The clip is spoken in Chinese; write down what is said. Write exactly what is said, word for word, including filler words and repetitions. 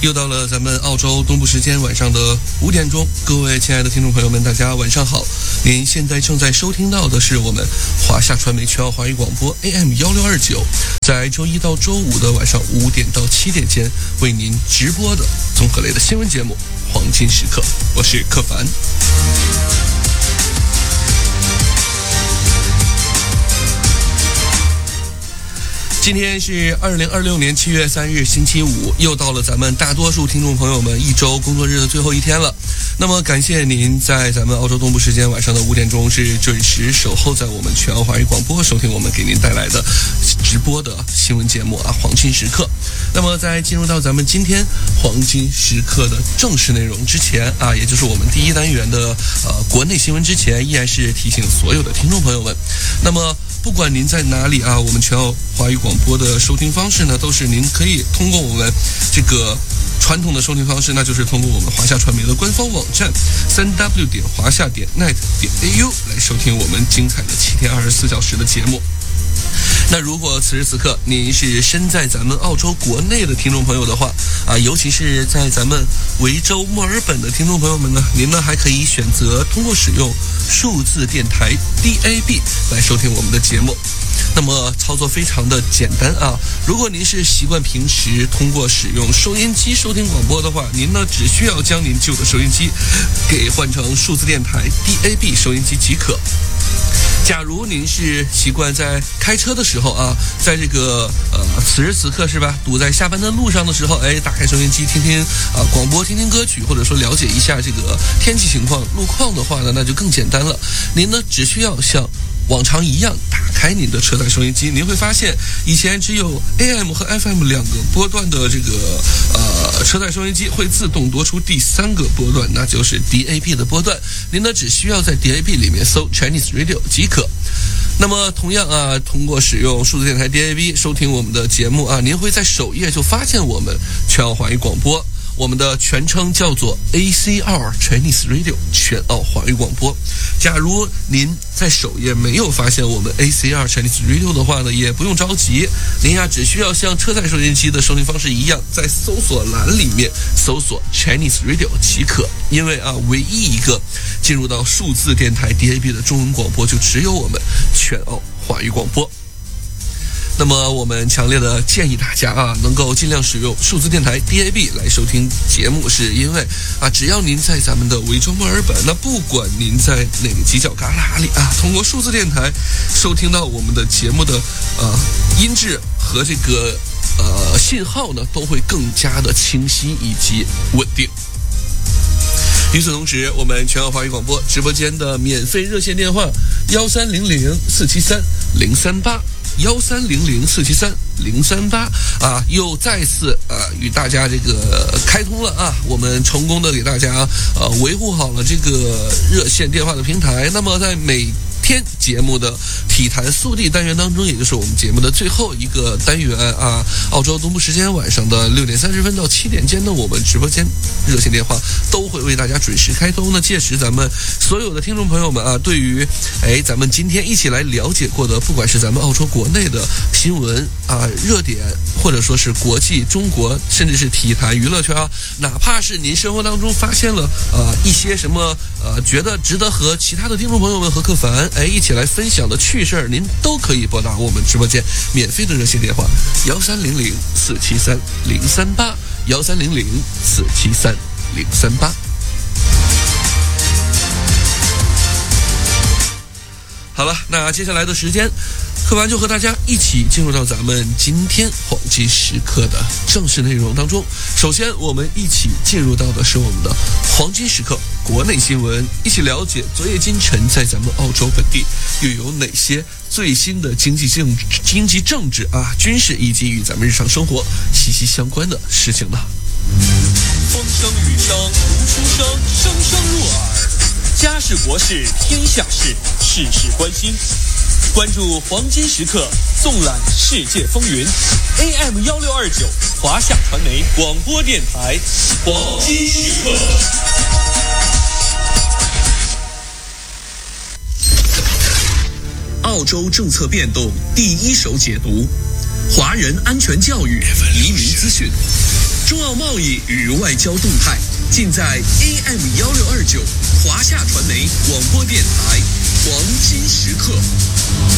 又到了咱们澳洲东部时间晚上的五点钟，各位亲爱的听众朋友们，大家晚上好。您现在正在收听到的是我们华夏传媒全澳华语广播 A M 一六二九，在周一到周五的晚上五点到七点间为您直播的综合类的新闻节目《黄金时刻》，我是柯凡。今天是二零二六年七月三日星期五，又到了咱们大多数听众朋友们一周工作日的最后一天了。那么感谢您在咱们澳洲东部时间晚上的五点钟是准时守候在我们全澳华语广播，收听我们给您带来的直播的新闻节目啊，黄金时刻。那么在进入到咱们今天黄金时刻的正式内容之前啊，也就是我们第一单元的呃国内新闻之前，依然是提醒所有的听众朋友们，那么不管您在哪里啊，我们全澳华语广播的收听方式呢，都是您可以通过我们这个传统的收听方式，那就是通过我们华夏传媒的官方网站三 w 点华夏点 net 点 a u 来收听我们精彩的七天二十四小时的节目。那如果此时此刻您是身在咱们澳洲国内的听众朋友的话啊，尤其是在咱们维州墨尔本的听众朋友们呢，您呢还可以选择通过使用数字电台 D A B 来收听我们的节目。那么操作非常的简单啊，如果您是习惯平时通过使用收音机收听广播的话，您呢只需要将您旧的收音机给换成数字电台 D A B 收音机即可。假如您是习惯在开车的时候啊，在这个呃此时此刻是吧，堵在下班的路上的时候，哎，打开收音机听听啊广播，听听歌曲，或者说了解一下这个天气情况、路况的话呢，那就更简单了。您呢只需要像往常一样打开您的车载收音机，您会发现以前只有 A M 和 F M 两个波段的这个呃车载收音机会自动多出第三个波段，那就是 D A B 的波段。您呢只需要在 D A B 里面搜 Chinese Radio 即可。那么同样啊，通过使用数字电台 D A B 收听我们的节目啊，您会在首页就发现我们全澳华语广播。我们的全称叫做 A C R Chinese Radio 全澳华语广播。假如您在首页没有发现我们 A C R Chinese Radio 的话呢，也不用着急，您呀只需要像车载收音机的收听方式一样，在搜索栏里面搜索 Chinese Radio 即可。因为啊，唯一一个进入到数字电台 D A B 的中文广播就只有我们全澳华语广播。那么我们强烈的建议大家啊，能够尽量使用数字电台 D A B 来收听节目，是因为啊，只要您在咱们的维州墨尔本，那不管您在哪个犄角旮旯里啊，通过数字电台收听到我们的节目的呃音质和这个呃信号呢，都会更加的清晰以及稳定。与此同时，我们全澳华语广播直播间的免费热线电话幺三零零四七三零三八。幺三零零四七三零三八啊，又再次啊与大家这个开通了啊，我们成功的给大家呃维护好了这个热线电话的平台。那么在每天节目的体坛速递单元当中，也就是我们节目的最后一个单元啊，澳洲东部时间晚上的六点三十分到七点间呢，我们直播间热线电话都会为大家准时开通。那届时咱们所有的听众朋友们啊，对于哎咱们今天一起来了解过的，不管是咱们澳洲国内的新闻啊热点，或者说是国际、中国，甚至是体坛娱乐圈啊，哪怕是您生活当中发现了啊一些什么呃觉得值得和其他的听众朋友们和柯凡哎一起来分享的趣事儿，您都可以拨打我们直播间免费的热线电话幺三零零四七三零三八幺三零零四七三零三八。好了，那接下来的时间，柯凡就和大家一起进入到咱们今天黄金时刻的正式内容当中。首先，我们一起进入到的是我们的黄金时刻国内新闻，一起了解昨夜今晨在咱们澳洲本地又有哪些最新的经济政治、经济政治啊、军事以及与咱们日常生活息息相关的事情呢？ 风声雨声如书声，声声入耳。家事国事天下事，事事关心。关注黄金时刻，纵览世界风云。A M 一六二九，华夏传媒广播电台，黄金时刻。 澳洲政策变动第一手解读，华人安全教育移民资讯。 中澳贸易与外交动态，尽在 A M 幺六二九华夏传媒广播电台。